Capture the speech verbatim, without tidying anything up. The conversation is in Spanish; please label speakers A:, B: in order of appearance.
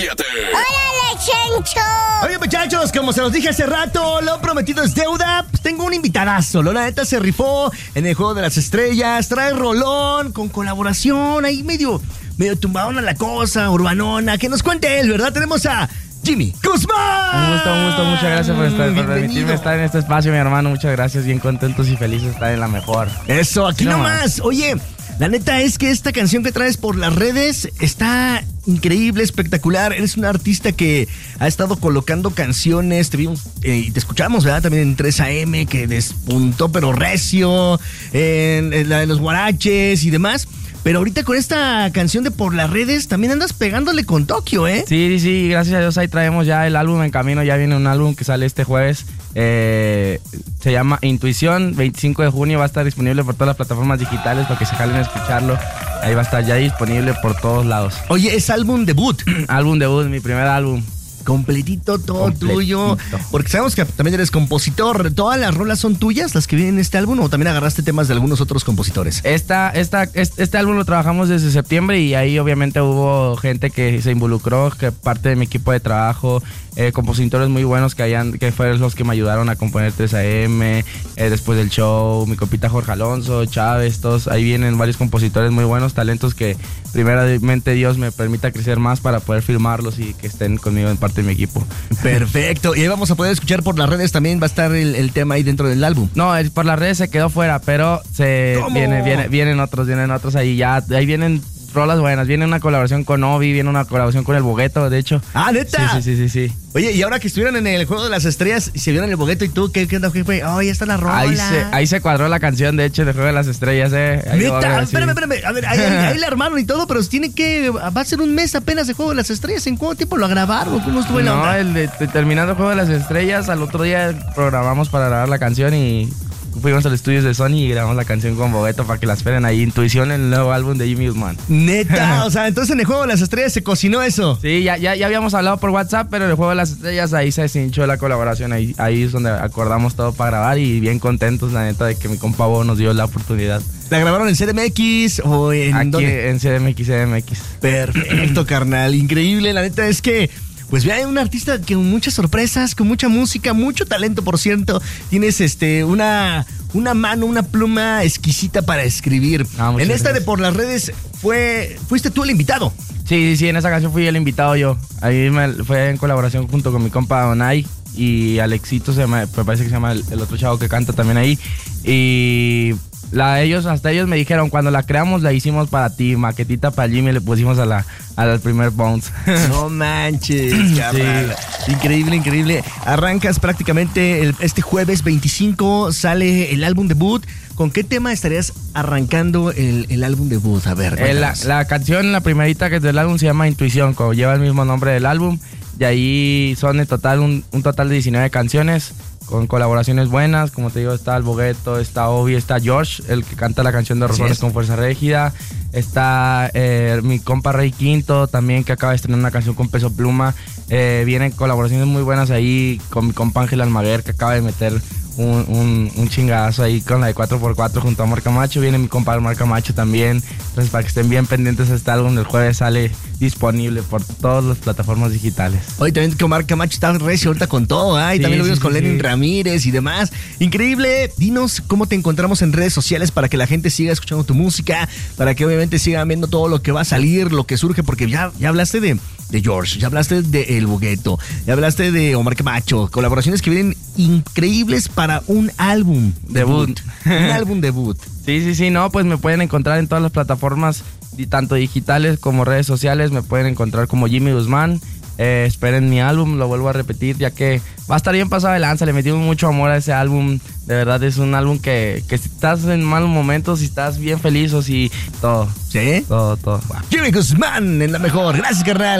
A: ¡Órale, Chencho!
B: Oye, muchachos, como se los dije hace rato, lo prometido es deuda. Pues tengo un invitadazo. La neta se rifó en el Juego de las Estrellas. Trae rolón con colaboración. Ahí medio, medio tumbadona la cosa, urbanona. Que nos cuente él, ¿verdad? Tenemos a Jimmy Guzmán.
C: Un gusto, un gusto. Muchas gracias por, estar, por permitirme estar en este espacio, mi hermano. Muchas gracias. Bien contentos y felices de estar en la mejor.
B: Eso, aquí
C: no
B: nomás.
C: más.
B: Oye, la neta es que esta canción que traes por las redes está increíble, espectacular. Eres un artista que ha estado colocando canciones. Te vimos eh, y te escuchamos, ¿verdad? También en tres A M, que despuntó, pero recio. En, en la de los guaraches y demás. Pero ahorita con esta canción de Por las Redes también andas pegándole con Tokio, ¿eh?
C: Sí, sí, sí, gracias a Dios ahí traemos ya el álbum en camino. Ya viene un álbum que sale este jueves. Eh, se llama Intuición. veinticinco de junio va a estar disponible por todas las plataformas digitales para que se jalen a escucharlo. Ahí va a estar ya disponible por todos lados.
B: Oye, es álbum debut.
C: Álbum debut, mi primer álbum.
B: Completito, todo
C: Completito.
B: tuyo. Porque sabemos que también eres compositor. ¿Todas las rolas son tuyas, las que vienen en este álbum, o también agarraste temas de algunos otros compositores?
C: Esta, esta, este, este álbum lo trabajamos desde septiembre y ahí obviamente hubo gente que se involucró, que parte de mi equipo de trabajo, eh, compositores muy buenos que, hayan, que fueron los que me ayudaron a componer tres A M, eh, después del show, mi compita Jorge Alonso, Chávez, todos, ahí vienen varios compositores muy buenos, talentos que primeramente Dios me permita crecer más para poder filmarlos y que estén conmigo en parte de mi equipo.
B: Perfecto. Y ahí vamos a poder escuchar por las redes también, va a estar el, el tema ahí dentro del álbum.
C: No, el- por las redes se quedó fuera, pero se
B: ¿Cómo?
C: viene, viene, vienen otros, vienen otros ahí ya, ahí vienen rolas buenas, viene una colaboración con Obi, viene una colaboración con El Bogueto, de hecho.
B: Ah, ¿neta?
C: Sí, sí, sí, sí, sí.
B: Oye, y ahora que estuvieron en el Juego de las Estrellas y se vieron en el bogueto, ¿y tú qué, qué onda, jefe? Oh, ya está la rola.
C: Ahí se, ahí se cuadró la canción, de hecho, de Juego de las Estrellas, eh. Ahí
B: ¿Neta?
C: va a ver, sí.
B: Espérame, espérame. A ver, ahí, ahí- ahí la armaron y todo, pero tiene que... Va a ser un mes apenas de Juego de las Estrellas. ¿En cuánto tiempo lo grabaron? ¿Cómo estuvo la
C: No,
B: onda?
C: el de, de- terminando el Juego de las Estrellas, al otro día programamos para grabar la canción y fuimos al estudio de Sony y grabamos la canción con Bogueto para que la esperen ahí. Intuición, el nuevo álbum de Jimmy Guzmán.
B: Neta, o sea, entonces en el Juego de las Estrellas se cocinó eso.
C: Sí, ya, ya, ya habíamos hablado por WhatsApp, pero en el Juego de las Estrellas ahí se cinchó la colaboración. Ahí, ahí es donde acordamos todo para grabar y bien contentos, la neta, de que mi compa Bo nos dio la oportunidad.
B: ¿La grabaron en C D M X o en
C: Aquí
B: dónde?
C: en C D M X, C D M X.
B: Perfecto, carnal. Increíble. La neta es que, pues vea, un artista que con muchas sorpresas, con mucha música, mucho talento, por cierto. Tienes este una, una mano, una pluma exquisita para escribir.
C: Ah, muchas
B: en esta
C: gracias.
B: de Por las Redes, fue, fuiste tú el invitado.
C: Sí, sí, sí, en esa canción fui el invitado yo. Ahí me, fue en colaboración junto con mi compa Donay y Alexito, se llama, me parece que se llama el, el otro chavo que canta también ahí. Y la, ellos, hasta ellos me dijeron, cuando la creamos la hicimos para ti, maquetita para Jimmy, le pusimos a la, al primer bounce.
B: No manches, carnal. Increíble, increíble. Arrancas prácticamente el- este jueves veinticinco, sale el álbum debut. ¿Con qué tema estarías arrancando el, el álbum debut? A ver,
C: Eh, la,
B: cuéntanos.
C: la canción, la primerita que es del álbum se llama Intuición, como lleva el mismo nombre del álbum. Y ahí son en total un, un total de diecinueve canciones con colaboraciones buenas. Como te digo, está el Bogueto, está Obi, está George, el que canta la canción de
B: Así
C: Razones
B: es.
C: con Fuerza Régida. Está eh, mi compa Rey Quinto también, que acaba de estrenar una canción con Peso Pluma. Eh, vienen colaboraciones muy buenas ahí con mi compa Ángel Almaguer, que acaba de meter un, un, un chingadazo ahí con la de cuatro por cuatro junto a Omar Camacho. Viene mi compa Omar Camacho también. Entonces, para que estén bien pendientes, este álbum del jueves sale disponible por todas las plataformas digitales.
B: Hoy también que Omar Camacho está recio ahorita con todo, ¿ah? Y
C: Sí,
B: también lo
C: sí,
B: vimos
C: sí,
B: con
C: sí.
B: Lenin Ramírez y demás. Increíble. Dinos cómo te encontramos en redes sociales para que la gente siga escuchando tu música, para que obviamente sigan viendo todo lo que va a salir, lo que surge, porque ya, ya hablaste de, de George, ya hablaste de El Bogueto, ya hablaste de Omar Camacho, colaboraciones que vienen increíbles para un álbum
C: Debut.
B: un álbum debut.
C: Sí, sí, sí, no, pues me pueden encontrar en todas las plataformas, di- tanto digitales como redes sociales, me pueden encontrar como Jimmy Guzmán. Eh, esperen mi álbum, lo vuelvo a repetir, ya que va a estar bien pasado de lanza, le metimos mucho amor a ese álbum. De verdad es un álbum que, que si estás en malos momentos, si estás bien feliz o si todo,
B: ¿Sí?
C: todo, todo.
B: Jimmy Guzmán en la mejor. Gracias, carnal.